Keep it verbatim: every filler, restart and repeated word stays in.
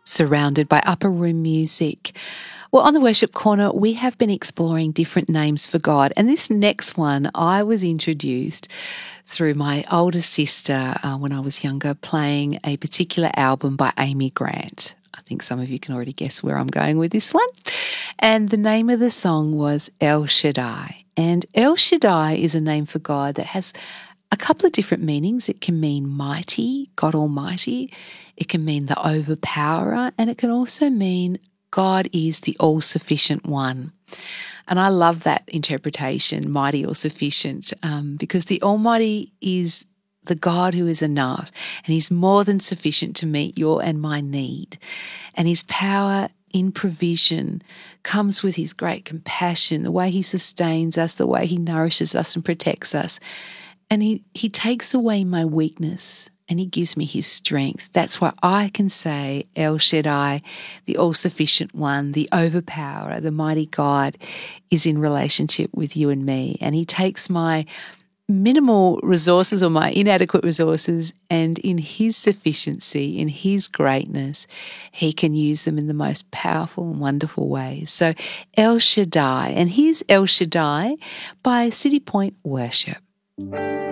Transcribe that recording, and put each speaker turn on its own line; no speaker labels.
surrounded by upper room music. Well, on the Worship Corner, we have been exploring different names for God. And this next one, I was introduced through my older sister uh, when I was younger, playing a particular album by Amy Grant. I think some of you can already guess where I'm going with this one. And the name of the song was El Shaddai. And El Shaddai is a name for God that has a couple of different meanings. It can mean mighty, God Almighty. It can mean the overpowerer, and it can also mean God is the all-sufficient one. And I love that interpretation, mighty or sufficient, um, because the Almighty is the God who is enough, and He's more than sufficient to meet your and my need. And His power in provision comes with His great compassion, the way He sustains us, the way He nourishes us and protects us. And he, he takes away my weakness and He gives me His strength. That's why I can say El Shaddai, the all-sufficient one, the overpowerer, the mighty God, is in relationship with you and me. And He takes my minimal resources or my inadequate resources, and in His sufficiency, in His greatness, He can use them in the most powerful and wonderful ways. So El Shaddai, and here's El Shaddai by City Point Worship.